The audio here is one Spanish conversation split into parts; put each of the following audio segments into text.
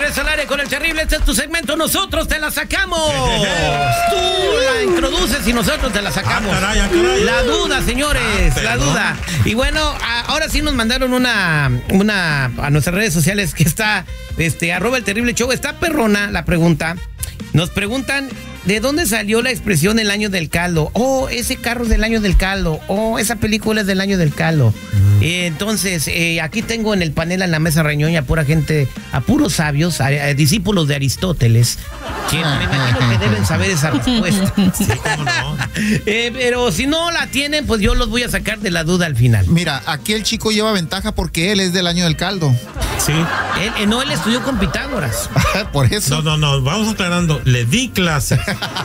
regreso al área con el terrible. Este es tu segmento. Nosotros te la sacamos. Tú la introduces y nosotros te la sacamos. Caray. La duda, señores. La duda. Y bueno, ahora sí nos mandaron una a nuestras redes sociales que está, @el terrible show. Está perrona la pregunta. Nos preguntan, ¿de dónde salió la expresión el año del caldo? Oh, ese carro es del año del caldo. Oh, esa película es del año del caldo. Entonces, aquí tengo en el panel, en la mesa reñoña, pura gente, a puros sabios, a discípulos de Aristóteles, que me imagino que deben saber esa respuesta. Sí, cómo no. Pero si no la tienen, pues yo los voy a sacar de la duda al final. Mira, aquí el chico lleva ventaja porque él es del año del caldo. Sí. Él estudió con Pitágoras. Por eso. No, vamos aclarando. Le di clases.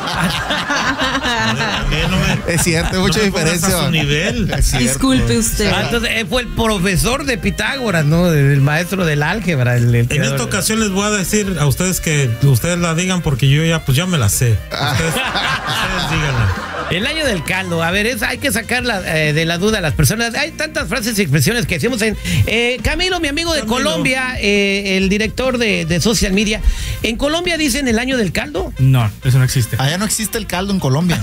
Es cierto, hay mucha diferencia. A su nivel. Es cierto. Disculpe usted. Entonces, él fue el profesor de Pitágoras, ¿no? El maestro del álgebra. En esta ocasión les voy a decir a ustedes que ustedes la digan porque yo ya me la sé. Ustedes díganla. El año del caldo, a ver, hay que sacarla de la duda a las personas. Hay tantas frases y expresiones que decimos en... Camilo, mi amigo de Colombia, el director de social media, ¿en Colombia dicen el año del caldo? No, eso no existe. Allá no existe el caldo en Colombia.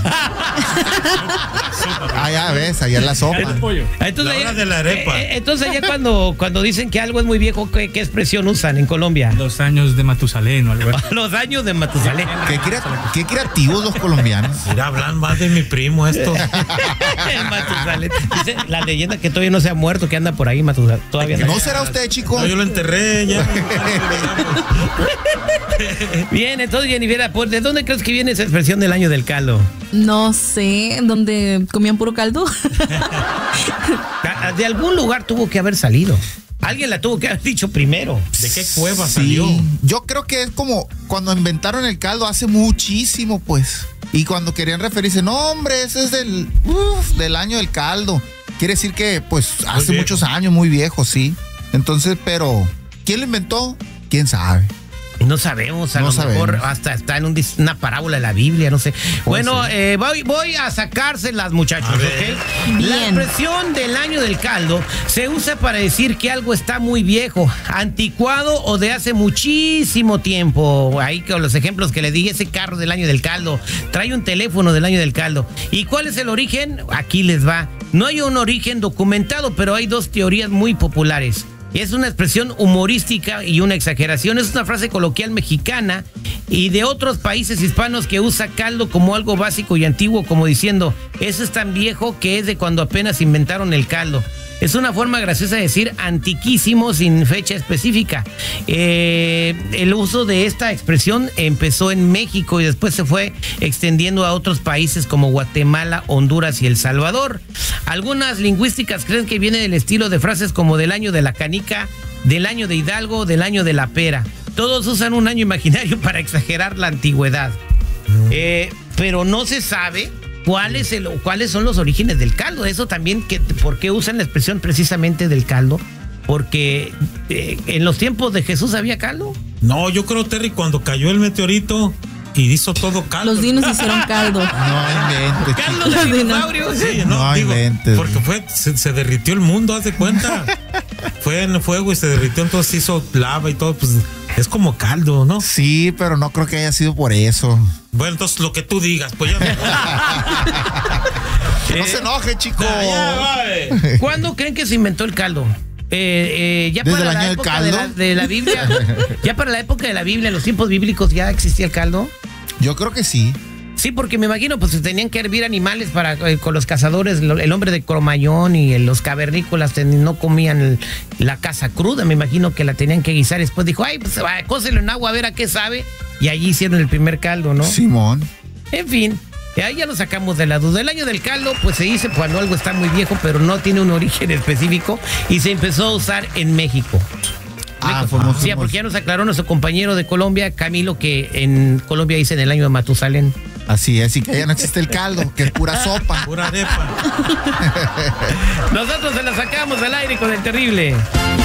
Allá ves, allá es la sopa. Entonces, La hora de la arepa. Entonces ya cuando dicen que algo es muy viejo, ¿qué expresión usan en Colombia? Los años de Matusalén o algo así. Los años de Matusalén. Qué creativos los colombianos. Mira, hablan más de mi primo esto. Matusalén. Dice la leyenda que todavía no se ha muerto, que anda por ahí, Matusalén. Todavía ¿No será usted, chico? No, yo lo enterré ya. Bien, entonces, Jennifer, ¿de dónde crees que viene esa expresión del año del caldo? No sé, ¿dónde comían puro caldo? De algún lugar tuvo que haber salido. Alguien la tuvo que haber dicho primero. ¿De qué cueva salió? Yo creo que es como cuando inventaron el caldo hace muchísimo, pues. Y cuando querían referirse, no, hombre, ese es del año del caldo. Quiere decir que, pues, hace muchos años, muy viejo, sí. Entonces, pero, ¿quién lo inventó? ¿Quién sabe? No sabemos, a lo mejor hasta está en una parábola de la Biblia, no sé. Bueno, voy a sacárselas, muchachos, ¿ok? La expresión del año del caldo se usa para decir que algo está muy viejo, anticuado o de hace muchísimo tiempo. Ahí con los ejemplos que le di, ese carro del año del caldo, trae un teléfono del año del caldo. ¿Y cuál es el origen? Aquí les va. No hay un origen documentado, pero hay dos teorías muy populares. Es una expresión humorística y una exageración. Es una frase coloquial mexicana y de otros países hispanos que usa caldo como algo básico y antiguo, como diciendo, eso es tan viejo que es de cuando apenas inventaron el caldo. Es una forma graciosa de decir antiquísimo sin fecha específica. El uso de esta expresión empezó en México y después se fue extendiendo a otros países como Guatemala, Honduras y El Salvador. Algunas lingüísticas creen que viene del estilo de frases como del año de la canica, del año de Hidalgo, del año de la pera. Todos usan un año imaginario para exagerar la antigüedad. Pero no se sabe cuáles son los orígenes del caldo. Eso también, ¿por qué usan la expresión precisamente del caldo? Porque en los tiempos de Jesús había caldo. No, yo creo, Terry, cuando cayó el meteorito y hizo todo caldo. Los dinos hicieron caldo. No inventes. Caldo de dinosaurios. Sí, no digo, inventes. porque se derritió el mundo, haz de cuenta. Fue en fuego y se derritió, entonces hizo lava y todo, pues es como caldo, ¿no? Sí, pero no creo que haya sido por eso. Bueno, entonces lo que tú digas, pues ya. No se enoje, chico. ¿Cuándo creen que se inventó el caldo? Ya ¿Desde para el año la del época caldo? de la Biblia. Ya para la época de la Biblia, en los tiempos bíblicos, ¿ya existía el caldo? Yo creo que sí. Sí, porque me imagino, pues tenían que hervir animales con los cazadores, el hombre de Cromañón y los cavernícolas no comían la caza cruda, me imagino que la tenían que guisar. Después dijo, ay, pues cócelo en agua a ver a qué sabe. Y allí hicieron el primer caldo, ¿no? Simón. En fin, ahí ya lo sacamos de la duda. El año del caldo, pues se dice cuando algo está muy viejo, pero no tiene un origen específico y se empezó a usar en México. Sí, porque ya nos aclaró nuestro compañero de Colombia, Camilo, que en Colombia dicen el año de Matusalén. Así es, y que ya no existe el caldo, que es pura sopa. Pura arepa. Nosotros se la sacamos al aire con el terrible.